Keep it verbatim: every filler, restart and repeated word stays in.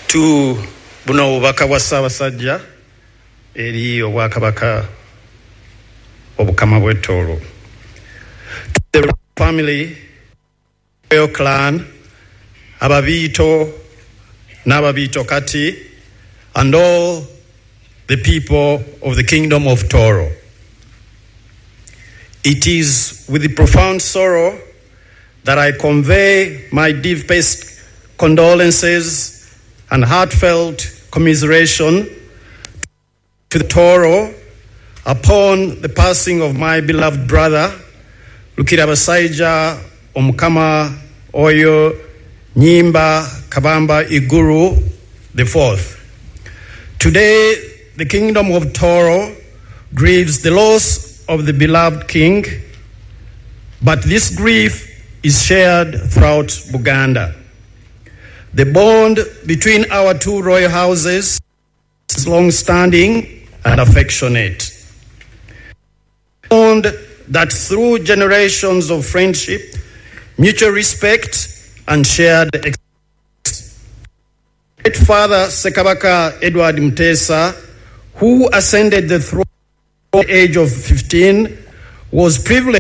tu buno obubaka bwa Ssaabasajja eri obwakabaka obukama bw'e Tooro. The family, royal clan, Ababiito, n'Ababiito Kati, and all the people of the Kingdom of Tooro. It is with the profound sorrow that I convey my deepest condolences and heartfelt commiseration to the Tooro upon the passing of my beloved brother, Lukira Basaija Omukama Oyo Nyimba Kabamba Iguru the fourth. Today, the Kingdom of Tooro grieves the loss of the beloved king, but this grief is shared throughout Buganda. The bond between our two royal houses is long-standing and affectionate. A bond that through generations of friendship, mutual respect, and shared experience. Great Father Ssekabaka Edward Mutesa, who ascended the throne at the age of fifteen, was privileged